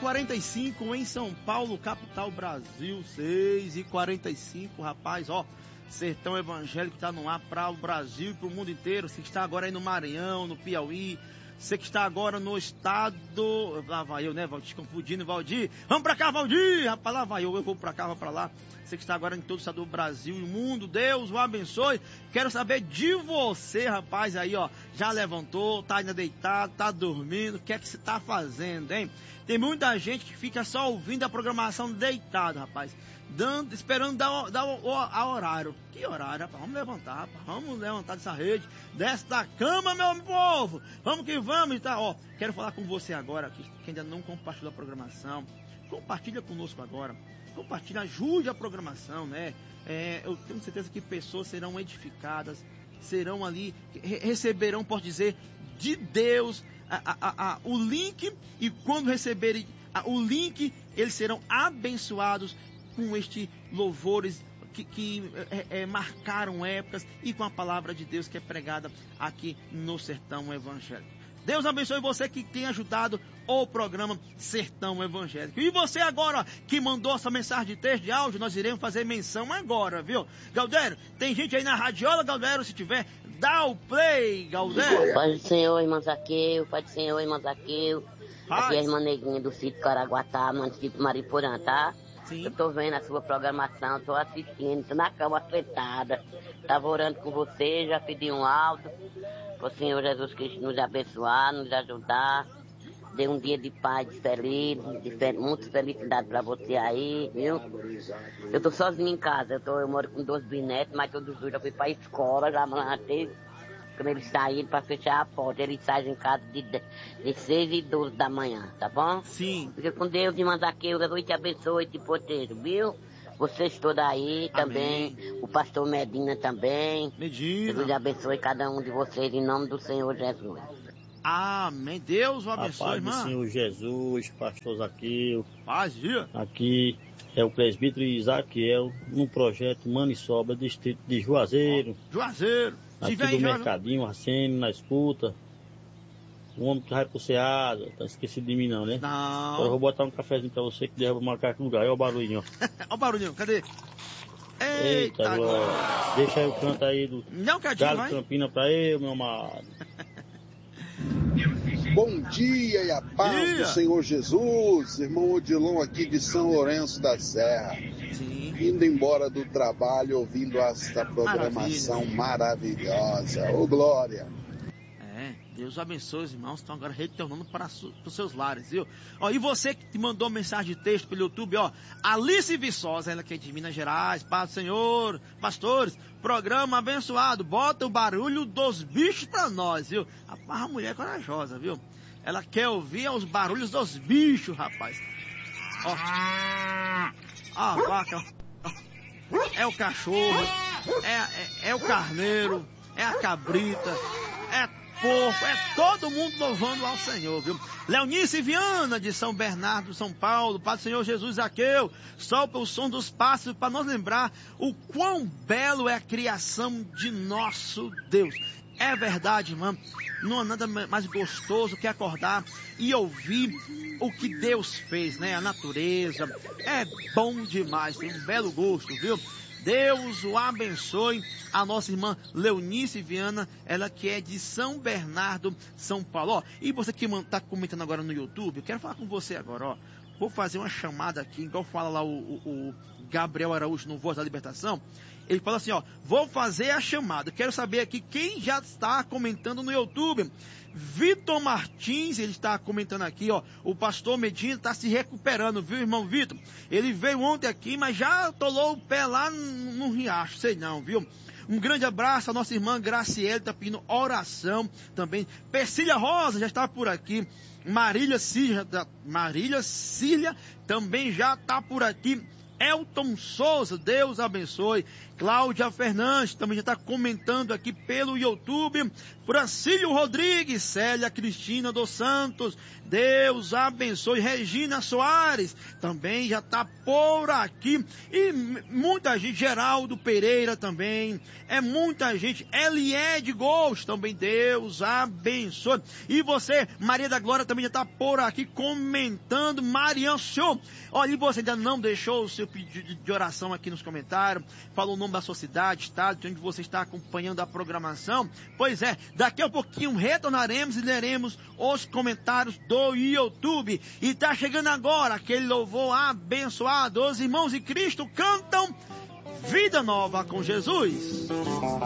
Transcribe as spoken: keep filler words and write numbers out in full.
quarenta e cinco em São Paulo, capital Brasil. seis e quarenta e cinco, rapaz, ó. Sertão Evangélico está no ar para o Brasil e para o mundo inteiro. Você que está agora aí no Maranhão, no Piauí. Você que está agora no estado... Lá vai eu, né, Valdir? Confundindo, Valdir. Vamos pra cá, Valdir! Rapaz, lá vai eu, eu vou pra cá, vou pra lá. Você que está agora em todo o estado do Brasil e o mundo, Deus o abençoe. Quero saber de você, rapaz, aí, ó. Já levantou, tá ainda deitado, tá dormindo. O que é que você tá fazendo, hein? Tem muita gente que fica só ouvindo a programação deitado, rapaz. Dando, esperando dar, dar o, o a horário. Que horário, rapaz? Vamos levantar, rapaz. Vamos levantar dessa rede, desce da cama, meu povo. Vamos que vamos, tá? Ó, quero falar com você agora, que, que ainda não compartilhou a programação. Compartilha conosco agora. Compartilha, ajude a programação, né? É, eu tenho certeza que pessoas serão edificadas, serão ali, re receberão, posso dizer, de Deus a, a, a, o link, e quando receberem a, o link, eles serão abençoados com este louvores que, que é, é, marcaram épocas e com a palavra de Deus que é pregada aqui no Sertão Evangélico. Deus abençoe você que tem ajudado o programa Sertão Evangélico. E você agora que mandou essa mensagem de texto, de áudio, nós iremos fazer menção agora, viu? Galdério, tem gente aí na radiola, Galdério, se tiver, dá o play, Galdério. Pai do Senhor, irmã Zaqueu, Pai do Senhor, irmã Zaqueu. Aqui é a irmã Neguinha do sítio Caraguatá, município Mariporã, tá? Sim. Eu tô vendo a sua programação, tô assistindo, tô na cama afetada. Tava orando com você, já pedi um áudio. Para o Senhor Jesus Cristo nos abençoar, nos ajudar. Dê um dia de paz, de feliz, de fe... muita felicidade para você aí, viu? Eu tô sozinho em casa, eu, tô, eu moro com dois bisnetos, mas todos os dois já fui para a escola, já matei. Quando eles saíram para fechar a porta, eles saem em casa de, de seis e doze da manhã, tá bom? Sim. Fica com Deus, irmã Zaqueu, Jesus te abençoe e te proteja, viu? Vocês todos aí também, amém. O pastor Medina também. Medina. Deus abençoe cada um de vocês em nome do Senhor Jesus. Amém. Deus o abençoe, irmã. Paz do Senhor Jesus, pastor Zaqueu. Paz, dia. Aqui é o presbítero Isaquiel, no projeto Maniçoba, distrito de Juazeiro. Juazeiro. Aqui do aí, Mercadinho, Arsenio, na escuta. O homem que vai pro Ceasa, tá esquecido de mim não, né? Não. Agora eu vou botar um cafezinho pra você que derruba o macaco no lugar. Olha o barulhinho, ó. Olha o barulhinho, cadê? Eita, Eita agora. Deixa aí o canto aí do não, Cadinho, Galo Campina pra eu, meu amado. Bom dia e a paz dia. do Senhor Jesus, irmão Odilon aqui de São Lourenço da Serra. Sim. Indo embora do trabalho, ouvindo esta programação Maravilha. maravilhosa. Ô, glória! Deus abençoe os irmãos, estão agora retornando para, para os seus lares, viu? Ó, e você que te mandou mensagem de texto pelo YouTube, ó, Alice Viçosa, ela que é de Minas Gerais, paz do Senhor, pastores, programa abençoado, bota o barulho dos bichos para nós, viu? Rapaz, a mulher é corajosa, viu? Ela quer ouvir os barulhos dos bichos, rapaz. Ó, a vaca, ó, é o cachorro, é, é, é o carneiro, é a cabrita, é porco, é todo mundo louvando ao Senhor, viu? Leonice Viana, de São Bernardo, São Paulo, Pai do Senhor Jesus Zaqueu, solta o som dos pássaros para nos lembrar o quão belo é a criação de nosso Deus. É verdade, irmão, não há nada mais gostoso que acordar e ouvir o que Deus fez, né? A natureza, é bom demais, tem um belo gosto, viu? Deus o abençoe, a nossa irmã Leonice Viana, ela que é de São Bernardo, São Paulo. Ó, e você que está comentando agora no YouTube, eu quero falar com você agora, ó. Vou fazer uma chamada aqui, igual fala lá o, o, o Gabriel Araújo no Voz da Libertação. Ele fala assim, ó, vou fazer a chamada. Quero saber aqui quem já está comentando no YouTube. Vitor Martins, ele está comentando aqui, ó, o pastor Medina está se recuperando, viu, irmão Vitor? Ele veio ontem aqui, mas já atolou o pé lá no, no riacho, sei não, viu? Um grande abraço à nossa irmã Graciele, está pedindo oração também. Persília Rosa já está por aqui. Marília Cília, Marília Cília também já está por aqui Elton Souza, Deus abençoe. Cláudia Fernandes também já está comentando aqui pelo YouTube. Francílio Rodrigues, Célia Cristina dos Santos, Deus abençoe. Regina Soares também já está por aqui. E muita gente, Geraldo Pereira também, é muita gente. Eliede Gomes também, Deus abençoe. E você, Maria da Glória, também já está por aqui comentando. Marian Show, olha, e você ainda não deixou o seu pedido de oração aqui nos comentários, falou o nome da sua cidade, estado, de onde você está acompanhando a programação? Pois é, daqui a pouquinho retornaremos e leremos os comentários do YouTube. E está chegando agora aquele louvor abençoado. Os irmãos de Cristo cantam Vida Nova com Jesus.